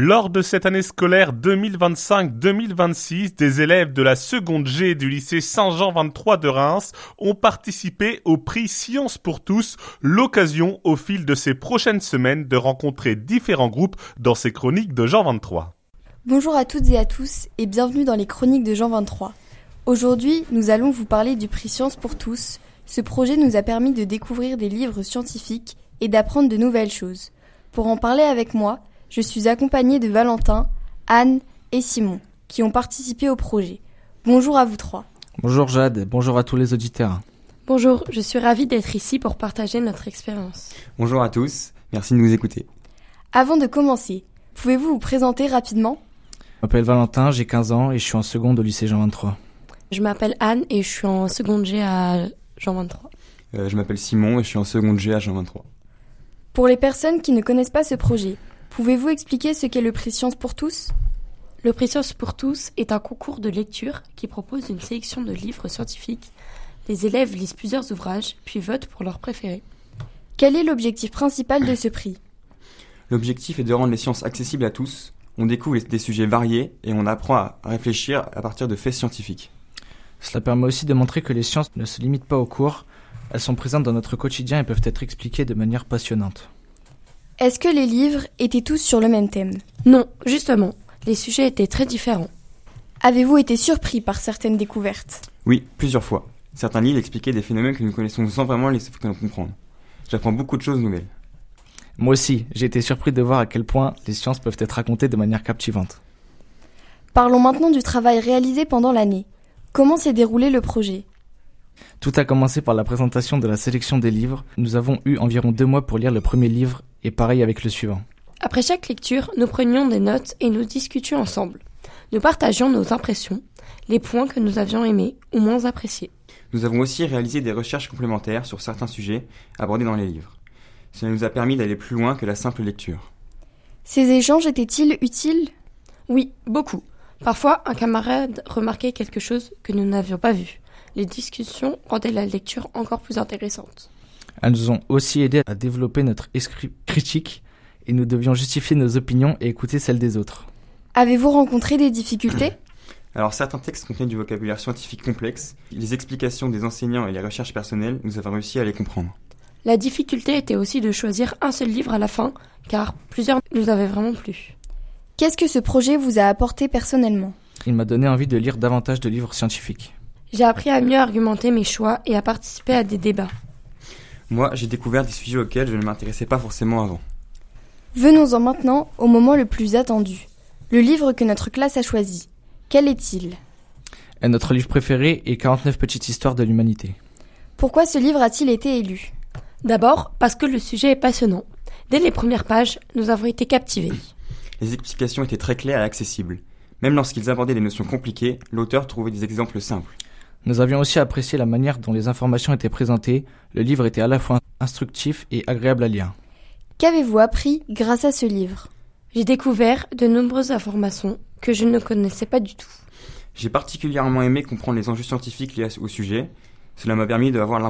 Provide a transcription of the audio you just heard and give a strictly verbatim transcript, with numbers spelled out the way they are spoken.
Lors de cette année scolaire deux mille vingt-cinq deux mille vingt-six, des élèves de la seconde G du lycée Saint-Jean vingt-trois de Reims ont participé au prix Science pour tous, l'occasion au fil de ces prochaines semaines de rencontrer différents groupes dans ces chroniques de Jean vingt-trois. Bonjour à toutes et à tous et bienvenue dans les chroniques de Jean vingt-trois. Aujourd'hui, nous allons vous parler du prix Science pour tous. Ce projet nous a permis de découvrir des livres scientifiques et d'apprendre de nouvelles choses. Pour en parler avec moi, je suis accompagnée de Valentin, Anne et Simon, qui ont participé au projet. Bonjour à vous trois. Bonjour Jade, bonjour à tous les auditeurs. Bonjour, je suis ravie d'être ici pour partager notre expérience. Bonjour à tous, merci de nous écouter. Avant de commencer, pouvez-vous vous présenter rapidement ? Je m'appelle Valentin, j'ai quinze ans et je suis en seconde au lycée Jean vingt-trois. Je m'appelle Anne et je suis en seconde G à Jean vingt-trois. Euh, je m'appelle Simon et je suis en seconde G à Jean vingt-trois. Pour les personnes qui ne connaissent pas ce projet, pouvez-vous expliquer ce qu'est le prix Science pour tous ? Le prix Science pour tous est un concours de lecture qui propose une sélection de livres scientifiques. Les élèves lisent plusieurs ouvrages, puis votent pour leur préféré. Quel est l'objectif principal de ce prix ? L'objectif est de rendre les sciences accessibles à tous. On découvre des sujets variés et on apprend à réfléchir à partir de faits scientifiques. Cela permet aussi de montrer que les sciences ne se limitent pas aux cours, elles sont présentes dans notre quotidien et peuvent être expliquées de manière passionnante. Est-ce que les livres étaient tous sur le même thème ? Non, justement, les sujets étaient très différents. Avez-vous été surpris par certaines découvertes ? Oui, plusieurs fois. Certains livres expliquaient des phénomènes que nous connaissons sans vraiment les comprendre. J'apprends beaucoup de choses nouvelles. Moi aussi, j'ai été surpris de voir à quel point les sciences peuvent être racontées de manière captivante. Parlons maintenant du travail réalisé pendant l'année. Comment s'est déroulé le projet ? Tout a commencé par la présentation de la sélection des livres. Nous avons eu environ deux mois pour lire le premier livre et pareil avec le suivant. Après chaque lecture, nous prenions des notes et nous discutions ensemble. Nous partagions nos impressions, les points que nous avions aimés ou moins appréciés. Nous avons aussi réalisé des recherches complémentaires sur certains sujets abordés dans les livres. Cela nous a permis d'aller plus loin que la simple lecture. Ces échanges étaient-ils utiles ? Oui, beaucoup. Parfois, un camarade remarquait quelque chose que nous n'avions pas vu. Les discussions rendaient la lecture encore plus intéressante. Elles nous ont aussi aidé à développer notre esprit critique et nous devions justifier nos opinions et écouter celles des autres. Avez-vous rencontré des difficultés ? Alors certains textes contenaient du vocabulaire scientifique complexe. Les explications des enseignants et les recherches personnelles, nous avons réussi à les comprendre. La difficulté était aussi de choisir un seul livre à la fin, car plusieurs nous avaient vraiment plu. Qu'est-ce que ce projet vous a apporté personnellement ? Il m'a donné envie de lire davantage de livres scientifiques. J'ai appris à mieux argumenter mes choix et à participer à des débats. Moi, j'ai découvert des sujets auxquels je ne m'intéressais pas forcément avant. Venons-en maintenant au moment le plus attendu. Le livre que notre classe a choisi. Quel est-il ? Et notre livre préféré est quarante-neuf petites histoires de l'humanité. Pourquoi ce livre a-t-il été élu ? D'abord, parce que le sujet est passionnant. Dès les premières pages, nous avons été captivés. Les explications étaient très claires et accessibles. Même lorsqu'ils abordaient des notions compliquées, l'auteur trouvait des exemples simples. Nous avions aussi apprécié la manière dont les informations étaient présentées. Le livre était à la fois instructif et agréable à lire. Qu'avez-vous appris grâce à ce livre ? J'ai découvert de nombreuses informations que je ne connaissais pas du tout. J'ai particulièrement aimé comprendre les enjeux scientifiques liés au sujet. Cela m'a permis d'avoir